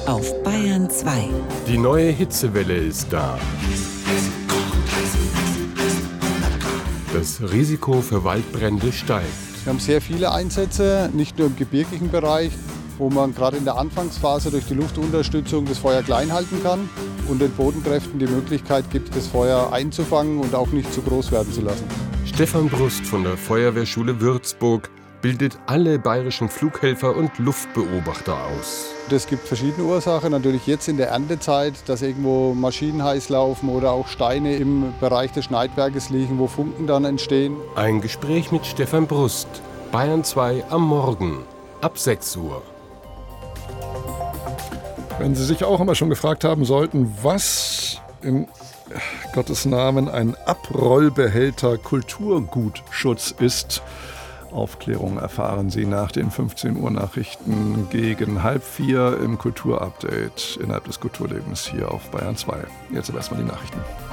auf Bayern 2. Die neue Hitzewelle ist da. Das Risiko für Waldbrände steigt. Wir haben sehr viele Einsätze, nicht nur im gebirgigen Bereich, wo man gerade in der Anfangsphase durch die Luftunterstützung das Feuer klein halten kann und den Bodenkräften die Möglichkeit gibt, das Feuer einzufangen und auch nicht zu groß werden zu lassen. Stefan Brust von der Feuerwehrschule Würzburg bildet alle bayerischen Flughelfer und Luftbeobachter aus. Es gibt verschiedene Ursachen. Natürlich jetzt in der Erntezeit, dass irgendwo Maschinen heiß laufen oder auch Steine im Bereich des Schneidwerkes liegen, wo Funken dann entstehen. Ein Gespräch mit Stefan Brust, Bayern 2 am Morgen, ab 6 Uhr. Wenn Sie sich auch immer schon gefragt haben sollten, was in Gottes Namen ein Abrollbehälter Kulturgutschutz ist, Aufklärung erfahren Sie nach den 15 Uhr Nachrichten gegen 3:30 im Kulturupdate innerhalb des Kulturlebens hier auf Bayern 2. Jetzt aber erstmal die Nachrichten.